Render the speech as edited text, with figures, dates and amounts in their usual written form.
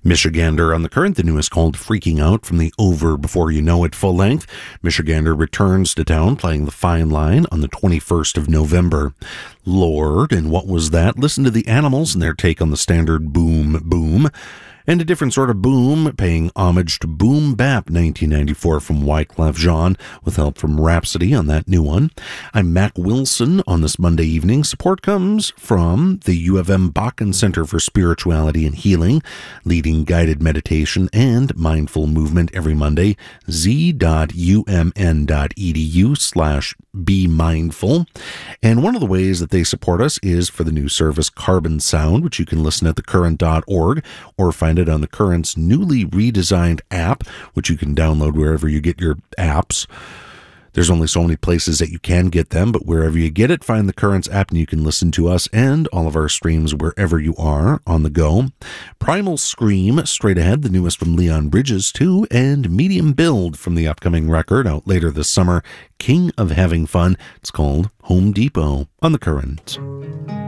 Michigander on the Current, the newest called Freaking Out from the Over Before You Know It full length. Michigander returns to town playing the Fine Line on the 21st of November. Lord and What Was That? Listen to the Animals and their take on the standard boom boom. And a different sort of boom, paying homage to Boom Bap 1994 from Wyclef Jean, with help from Rhapsody on that new one. I'm Mac Wilson on this Monday evening. Support comes from the U of M Bakken Center for Spirituality and Healing, leading guided meditation and mindful movement every Monday, z.umn.edu/BeMindful. And one of the ways that they support us is for the new service Carbon Sound, which you can listen at thecurrent.org or find it on the Current's newly redesigned app, which you can download wherever you get your apps. There's only so many places that you can get them, but wherever you get it, find the Currents app and you can listen to us and all of our streams wherever you are on the go. Primal Scream, straight ahead, the newest from Leon Bridges too, and Medium Build from the upcoming record out later this summer, King of Having Fun. It's called Home Depot on the Current.